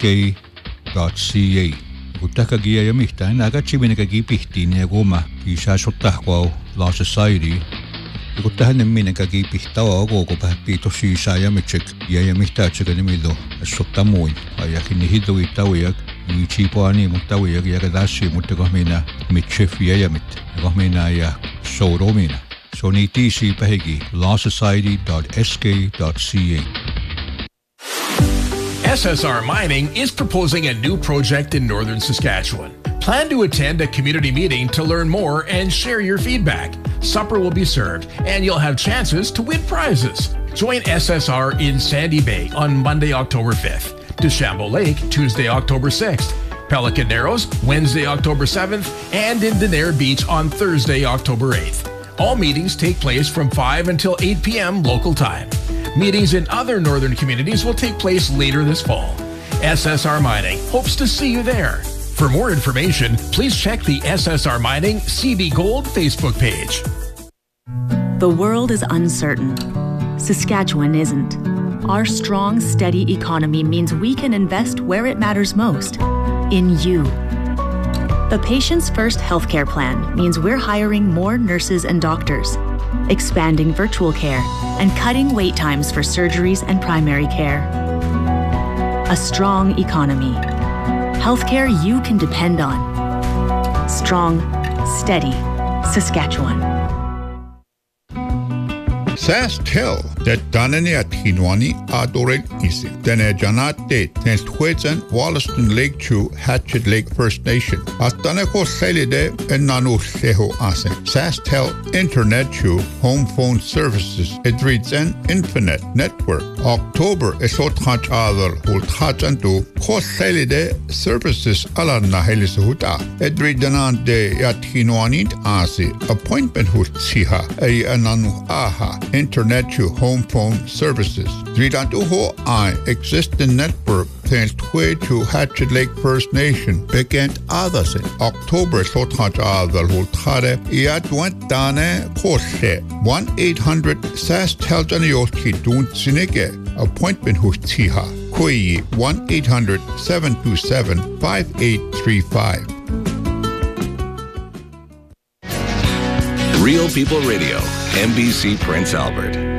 Kutakia ja mihtä nagachiminekagi pihtiin ja kuma isä sottahkau La Society. Kun tähän minekagi pihtawa koko pähpiito siisää ja mitsek ja mihtä tsekä nimillo sotta muin. Ajakin ni hidui tauiak ni chipoani mutta tauiak ja kadassi mutta kahmina mitchef ja mit. Kahmina ja souromina. So ni tiisi pähegi lawsociety.sk.ca. SSR Mining is proposing a new project in northern Saskatchewan. Plan to attend a community meeting to learn more and share your feedback. Supper will be served, and you'll have chances to win prizes. Join SSR in Sandy Bay on Monday, October 5th, DeChambeau Lake, Tuesday, October 6th, Pelican Narrows, Wednesday, October 7th, and in Denair Beach on Thursday, October 8th. All meetings take place from 5 until 8 p.m. local time. Meetings in other northern communities will take place later this fall. SSR Mining hopes to see you there. For more information, please check the SSR Mining CB Gold Facebook page. The world is uncertain. Saskatchewan isn't. Our strong, steady economy means we can invest where it matters most, in you. The Patients First healthcare plan means we're hiring more nurses and doctors, expanding virtual care, and cutting wait times for surgeries and primary care. A strong economy. Healthcare you can depend on. Strong, steady, Saskatchewan. SaskTel, det danene at hinwani adoren isi. Denne janate tens twetsen Wollaston Lake Chu Hatchet Lake First Nation. Astane ko selide en nanu seho asen. SaskTel Internet Chu Home Phone Services Edritsen Infinite Network. October esot hach adal hul hachantu ko selide services alanna helisuhuta. Edridanante yat hinwani asi. Appointment hut siha ay ananu aha. Internet to home phone services. Dridantuho I existing network thanks to Hatchet Lake First Nation begint Adasin. October sothaj adal hultare iat went dane koshe 1-800 SaskTel janioski dun sinige appointment hustiha koi 1-800-727-5835. Real People Radio, NBC Prince Albert.